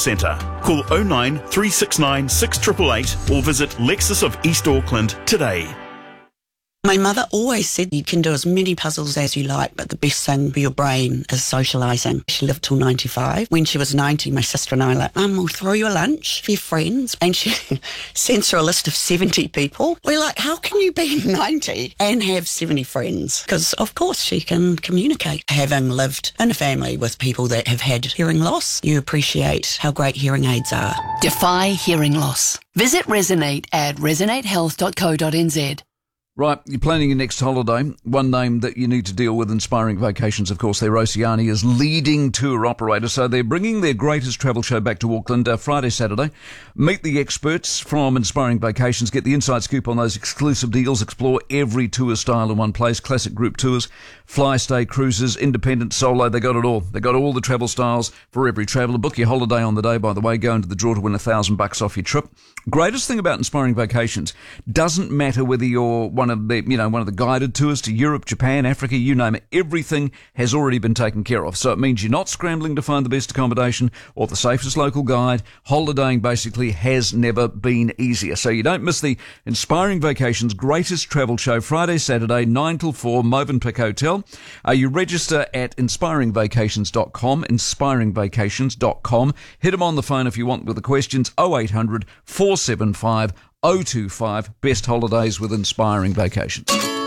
Centre. Call 09 369 6888 or visit Lexus of East Auckland today. My mother always said you can do as many puzzles as you like, but the best thing for your brain is socialising. She lived till 95. When she was 90, my sister and I were like, Mum, we'll throw you a lunch for your friends. And she sends her a list of 70 people. We're like, how can you be 90 and have 70 friends? Because, of course, she can communicate. Having lived in a family with people that have had hearing loss, you appreciate how great hearing aids are. Defy hearing loss. Visit Resonate at resonatehealth.co.nz. Right, you're planning your next holiday. One name that you need to deal with, Inspiring Vacations, of course. They're Oceania's leading tour operator. So they're bringing their greatest travel show back to Auckland Friday, Saturday. Meet the experts from Inspiring Vacations. Get the inside scoop on those exclusive deals. Explore every tour style in one place. Classic group tours, fly, stay, cruises, independent, solo. They got it all. They got all the travel styles for every traveller. Book your holiday on the day, by the way. Go into the draw to win $1,000 off your trip. Greatest thing about Inspiring Vacations, doesn't matter whether you're one of the guided tours to Europe, Japan, Africa, you name it. Everything has already been taken care of. So it means you're not scrambling to find the best accommodation or the safest local guide. Holidaying basically has never been easier. So you don't miss the Inspiring Vacations greatest travel show Friday, Saturday, 9 till 4, Movenpick Hotel. You register at inspiringvacations.com, inspiringvacations.com. Hit them on the phone if you want with the questions, 0800 475 025. Best holidays with Inspiring Vacations.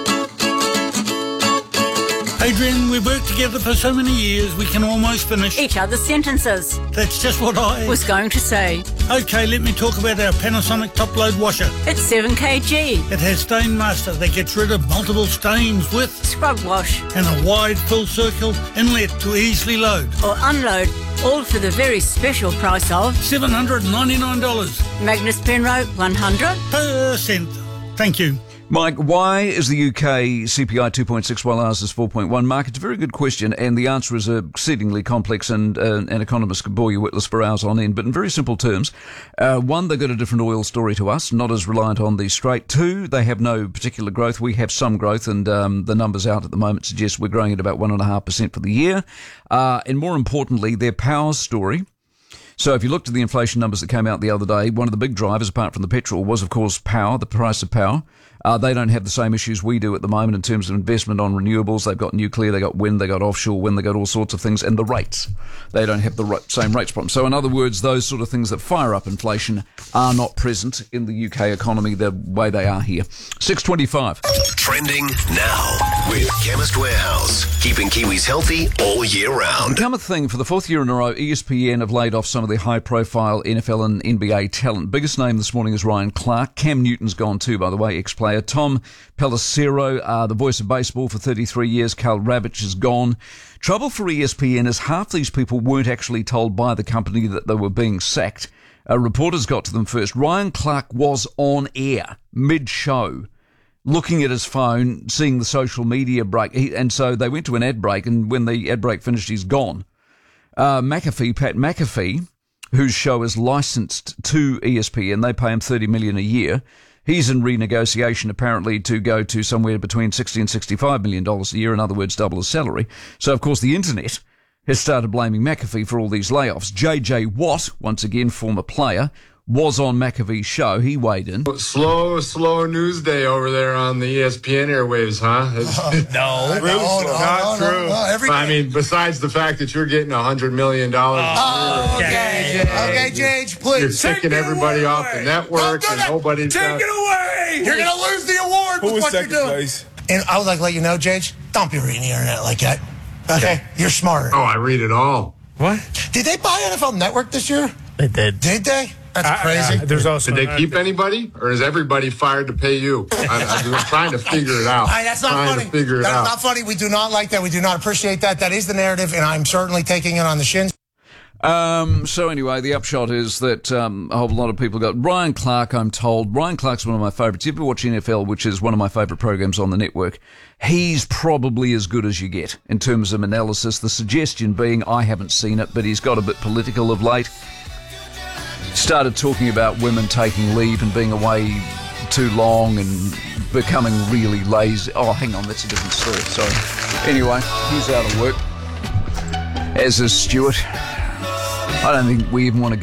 Adrian, we've worked together for so many years, we can almost finish each other's sentences. That's just what I was going to say. Okay, let me talk about our Panasonic top-load washer. It's 7 kg. It has Stain Master that gets rid of multiple stains with Scrub Wash and a wide full circle inlet to easily load or unload, all for the very special price of $799. Magnus Penrose 100%. Thank you. Mike, why is the UK CPI 2.6 while ours is 4.1? Mark, it's a very good question, and the answer is exceedingly complex, and an economist could bore you witless for hours on end. But in very simple terms, one, they've got a different oil story to us, not as reliant on the Strait. Two, they have no particular growth. We have some growth, and the numbers out at the moment suggest we're growing at about 1.5% for the year. And more importantly, their power story. So if you looked at the inflation numbers that came out the other day, one of the big drivers, apart from the petrol, was, of course, power, the price of power. They don't have the same issues we do at the moment in terms of investment on renewables. They've got nuclear, they've got wind, they've got offshore wind, they've got all sorts of things. And the rates, they don't have the same rates problem. So in other words, those sort of things that fire up inflation are not present in the UK economy the way they are here. 6:25. Trending now with Chemist Warehouse. Keeping Kiwis healthy all year round. Become a thing for the fourth year in a row. ESPN have laid off some of their high-profile NFL and NBA talent. Biggest name this morning is Ryan Clark. Cam Newton's gone too, by the way, ex-player. Tom Pelissero, the voice of baseball for 33 years. Carl Ravitch is gone. Trouble for ESPN is half these people weren't actually told by the company that they were being sacked. Reporters got to them first. Ryan Clark was on air, mid-show, looking at his phone, seeing the social media break. And so they went to an ad break, and when the ad break finished, he's gone. Pat McAfee, whose show is licensed to ESPN, they pay him $30 million a year. He's in renegotiation, apparently, to go to somewhere between $60 and $65 million a year, in other words, double his salary. So, of course, the internet has started blaming McAfee for all these layoffs. JJ Watt, once again, former player, was on McAfee's show. He weighed in. Slow news day over there on the ESPN airwaves, huh? No, not true. No, I mean, besides the fact that you're getting $100 million. Okay, Jage, please. You're kicking everybody off the network, and nobody's Take it away. You're going to lose the award with what you're doing. Place? And I would like to let you know, Jage, don't be reading the internet like that. Okay? You're smarter. Oh, I read it all. What? Did they buy NFL Network this year? They did. Did they? That's crazy. There's also Did they keep anybody, or is everybody fired to pay you? I'm trying to figure it out. That's not funny. That's not funny. We do not like that. We do not appreciate that. That is the narrative, and I'm certainly taking it on the shins. So anyway, the upshot is that a whole lot of people got Ryan Clark, I'm told. Ryan Clark's one of my favourites. You ever watch NFL, which is one of my favourite programs on the network? He's probably as good as you get in terms of analysis. The suggestion being, I haven't seen it, but he's got a bit political of late. Started talking about women taking leave and being away too long and becoming really lazy. Oh, hang on, that's a different story. Sorry. Anyway, he's out of work, as is Stuart. I don't think we even want to